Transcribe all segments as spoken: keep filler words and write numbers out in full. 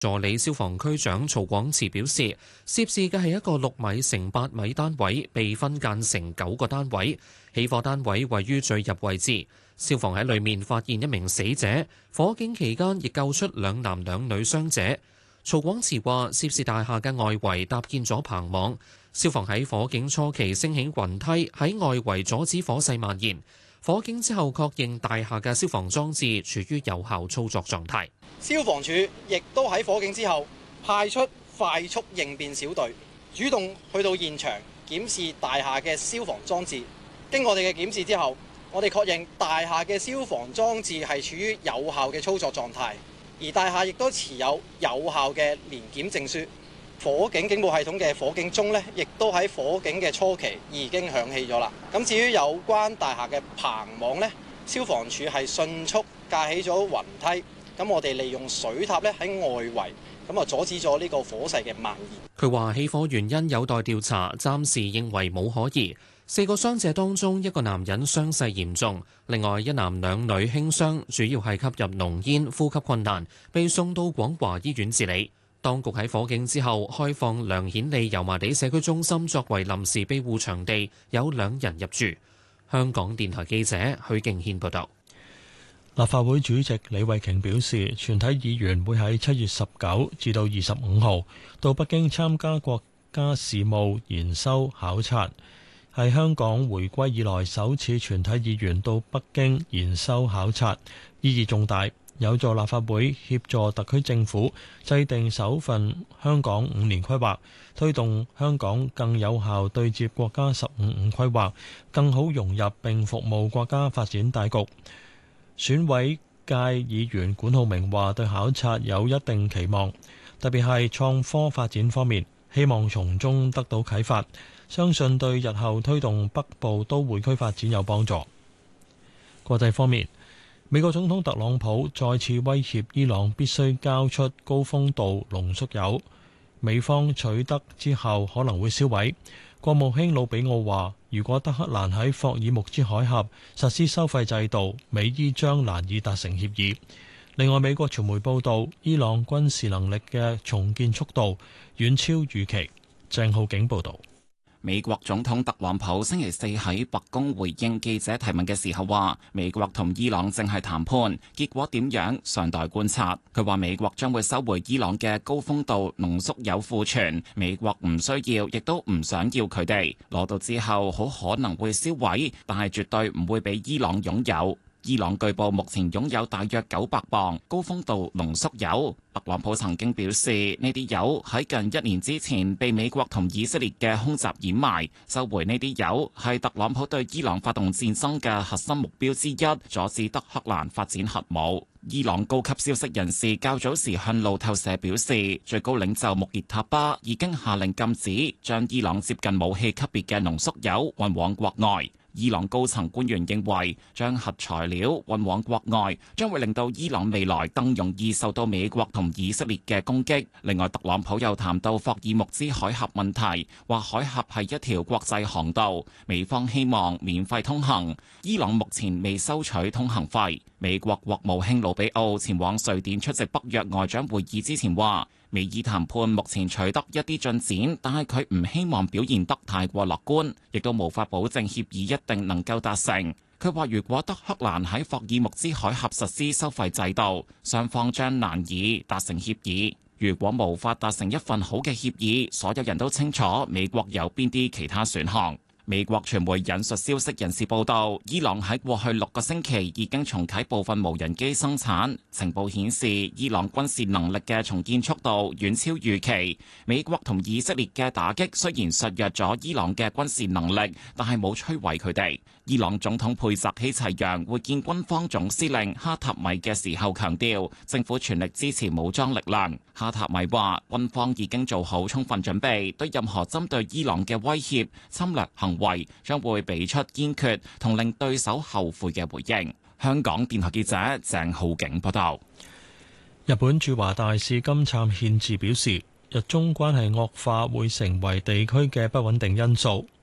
助理消防區長曹廣慈表示，涉事嘅係一個六米乘八米單位，被分間成九個單位，起火單位位於最入位置。消防喺裏面發現一名死者，火警期間亦救出兩男兩女傷者。曹廣慈話，涉事大廈嘅外圍搭建咗棚網，消防喺火警初期升起雲梯喺外圍阻止火勢蔓延。火警之後確認大廈嘅消防裝置處於有效操作狀態。 消防處亦都喺火警之後派出快速應變小隊，主動去到現場檢視大廈嘅消防裝置。經我哋嘅檢視之後，我哋確認大廈嘅消防裝置係處於有效嘅操作狀態，而大廈亦都持有有效嘅年檢證書。火警警報系統嘅火警鐘呢，亦都喺火警嘅初期已經響起咗啦。咁至於有關大廈嘅棚網呢，消防處係迅速架起咗雲梯，咁我哋利用水塔咧喺外圍，咁啊阻止咗呢個火勢嘅蔓延。 佢話起火原因有待調查，暫時認為冇可疑。四個傷者當中，一個男人傷勢嚴重，另外一男兩女輕傷，主要係吸入濃煙、呼吸困難，被送到廣華醫院治理。當局喺火警之後開放梁顯利油麻地社區中心作為臨時庇護場地，有兩人入住。香港電台記者許敬軒報道。 立法會主席李慧瓊表示，全體議員會喺七月十九至到二十五號到北京參加國家事務研修考察，係香港回歸以來首次全體議員到北京研修考察，意義重大，有助立法會協助特區政府制定首份香港五年規劃，推動香港更有效對接國家十五五規劃，更好融入並服務國家發展大局。選委界議員管浩明話對考察有一定期望，特別係創科發展方面，希望從中得到啟發，相信對日後推動北部都會區發展有幫助。國際方面，美國總統特朗普再次威脅伊朗必須交出高豐度濃縮鈾，美方取得之後可能會銷毀。國務卿魯比奧話，如果德黑蘭喺霍爾木茲海峽實施收費制度，美伊將難以達成協議。另外，美國傳媒報道，伊朗軍事能力嘅重建速度遠超預期。鄭浩景報道。 美國總統特朗普星期四喺白宮回應記者提問嘅時候話，美國同伊朗正係談判，結果點樣尚待觀察。佢話美國將會收回伊朗嘅高豐度濃縮鈾庫存，美國唔需要，亦都唔想要佢哋，攞到之後好可能會銷毀，但係絕對唔會俾伊朗擁有。伊朗據報目前擁有大約九百磅高豐度濃縮鈾。特朗普曾經表示，呢啲鈾喺近一年之前被美國同以色列嘅空襲掩埋，收回呢啲鈾係特朗普對伊朗發動戰爭嘅核心目標之一，阻止德黑蘭發展核武。伊朗高級消息人士較早時向路透社表示，最高領袖穆熱塔巴已經下令禁止將伊朗接近武器級別嘅濃縮鈾運往國外。伊朗高層官員認為，將核材料運往國外將會令到伊朗未來更容易受到美國同以色列嘅攻擊。另外，特朗普又談到霍爾木茲海峽問題，話海峽係一條國際航道，美方希望免費通行。伊朗目前未收取通行費。美國國務卿魯比奧前往瑞典出席北約外長會議之前話，美伊談判目前取得一啲進展，但係佢唔希望表現得太過樂觀，亦都無法保證協議一定能夠達成。佢話如果德黑蘭喺霍爾木茲海峽實施收費制度，雙方將難以達成協議。如果無法達成一份好嘅協議，所有人都清楚美國有邊啲其他選項。美國傳媒引述消息人士報道，伊朗喺過去六個星期已經重啟部分無人機生產。情報顯示，伊朗軍事能力嘅重建速度遠超預期。美國同以色列嘅打擊雖然削弱咗伊朗嘅軍事能力，但係冇摧毀佢哋。伊朗總統佩澤希齊揚會見軍方總司令哈塔米嘅時候強調，政府全力支持武裝力量。哈塔米話，軍方已經做好充分準備，對任何針對伊朗嘅威脅、侵略行為將會俾出堅決同令對手後悔嘅回應。香港電台記者鄭浩景報道。 日本駐華大使金燦憲治表示，日中關係惡化會成為地區嘅不穩定因素。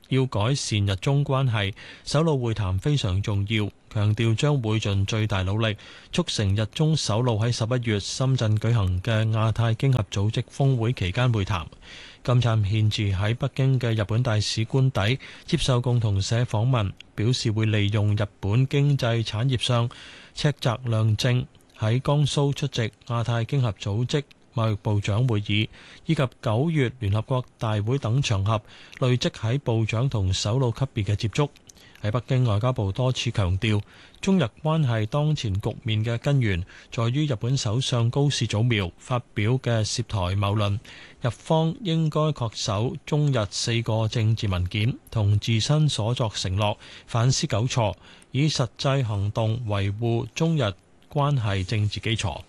要改善日中關係，首腦會談非常重要，強調將會盡最大努力促成日中首腦喺十一月深圳舉行嘅亞太經合組織峰會期間會談。金燦憲治喺北京嘅日本大使官邸接受共同社訪問，表示會利用日本經濟產業上赤澤亮正喺江蘇出席亞太經合組織貿易部長會議，以及九月聯合國大會等場合累積喺部長同首腦級別嘅接觸。喺北京，外交部多次強調，中日關係當前局面嘅根源在於日本首相高市早苗發表嘅涉台謬論，日方應該恪守中日四個政治文件同自身所作承諾，反思糾錯，以實際行動維護中日關係政治基礎。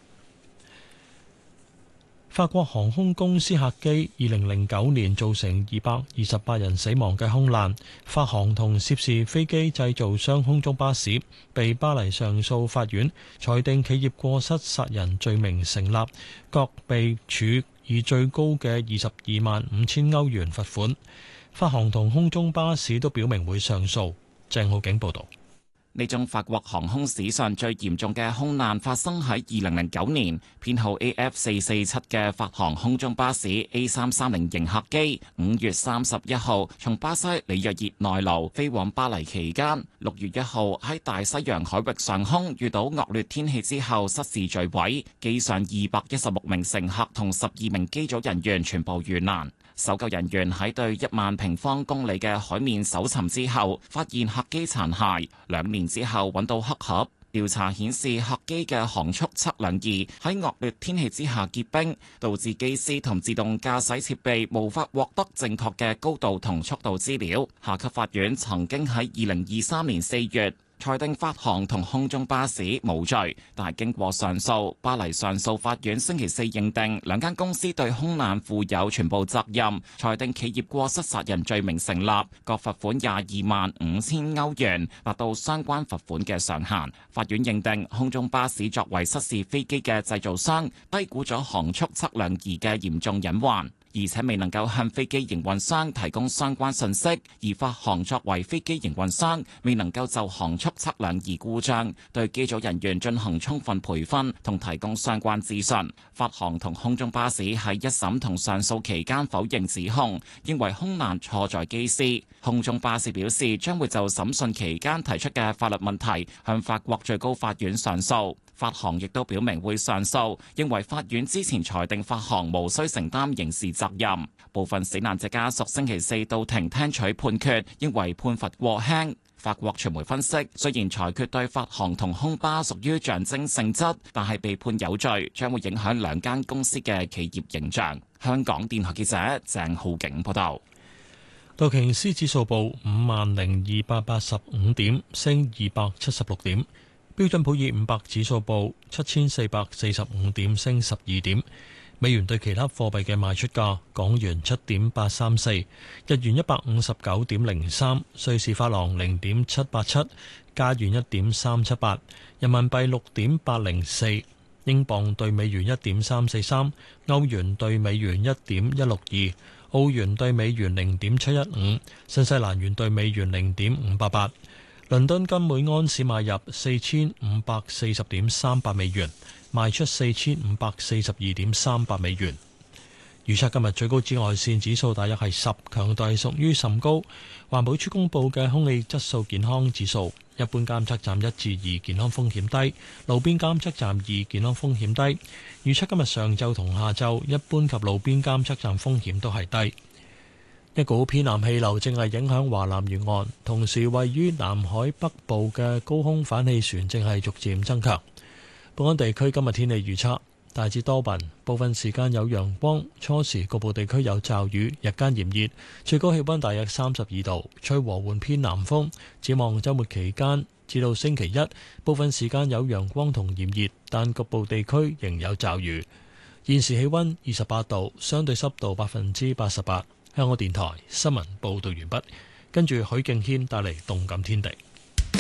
法國航空公司客機二零零九年造成二百二十八人死亡嘅空難，法航同涉事飛機製造商空中巴士被巴黎上訴法院裁定企業過失殺人罪名成立，各被處以最高嘅二十二萬五千歐元罰款。法航同空中巴士都表明會上訴。鄭浩景報導。 呢宗法國航空史上最嚴重嘅空難發生喺二零零九年，編號 A F 四四七嘅法航空中巴士 A 三三零型客機，五月三十一號從巴西里約熱內盧飛往巴黎期間，六月一號喺大西洋海域上空遇到惡劣天氣之後失事墜毀，機上二百一十六名乘客同十二名機組人員全部遇難。搜救人員喺對一萬平方公里嘅海面搜尋之後，發現客機殘骸。兩年之後揾到黑盒，調查顯示客機嘅航速測量儀喺惡劣天氣之下結冰，導致機師同自動駕駛設備無法獲得正確嘅高度同速度資料。下級法院曾經喺二零二三年四月裁定法航同空中巴士無罪，但係經過上訴，巴黎上訴法院星期四認定兩間公司對空難負有全部責任，裁定企業過失殺人罪名成立，各罰款廿二萬五千歐元，達到相關罰款嘅上限。法院認定空中巴士作為失事飛機嘅製造商，低估咗航速測量儀嘅嚴重隱患，而且未能夠向飛機營運商提供相關信息，而法航作為飛機營運商，未能夠就航速測量儀故障對機組人員進行充分培訓同提供相關資訊。法航同空中巴士喺一審同上訴期間否認指控，認為空難錯在機師。空中巴士表示將會就審訊期間提出嘅法律問題向法國最高法院上訴。法航亦都表明會上訴，認為法院之前裁定法航無需承擔刑事責任。部分死難者家屬星期四到庭聽取判決，認為判罰過輕。法國傳媒分析，雖然裁決對法航同空巴屬於象徵性質，但係被判有罪，將會影響兩間公司嘅企業形象。香港電台記者鄭浩景報道。 道瓊斯指數報五萬零二百八十五點，升二百七十六點。標準普爾五百指數報七千四百四十五點，升十二點。美元對其他貨幣嘅賣出價：港元七點八三四，日元一百五十九點零三，瑞士法郎零點七八七，加元一點三七八，人民幣六點八零四，英鎊對美元一點三四三，歐元對美元一點一六二，澳元對美元零點七一五，新西蘭元對美元零點五八八。倫敦金每安士買入四千五百四十點三八美元，賣出四千五百四十二點三八美元。預測今日最高紫外線指數大約係十，強度係屬於甚高。環保署公佈嘅空氣質素健康指數，一般監測站一至二，健康風險低；路邊監測站二，健康風險低。預測今日上晝同下晝，一般及路邊監測站風險都係低。一股偏南氣流正係影響華南沿岸，同時位於南海北部嘅高空反氣旋正係逐漸增強。本港地區今日天氣預測大致多雲，部分時間有陽光，初時局部地區有驟雨，日間炎熱，最高氣溫大約三十二度，吹和緩偏南風。展望週末期間至到星期一，部分時間有陽光同炎熱，但局部地區仍有驟雨。現時氣溫二十八度，相對濕度百分之八十八。香港電台新聞報道完畢，跟住許敬軒帶嚟動感天地。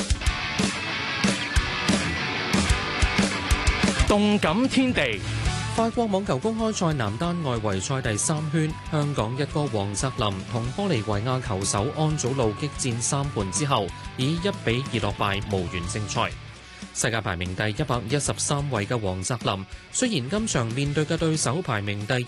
動感天地， 法國網球公開賽男單外圍賽第三圈，香港一哥黃澤林同玻利維亞球手安祖路激戰三盤之後，以一比二落敗，無緣勝賽。世界排名第一百一十三位嘅黃澤林，雖然今場面對嘅對手排名第二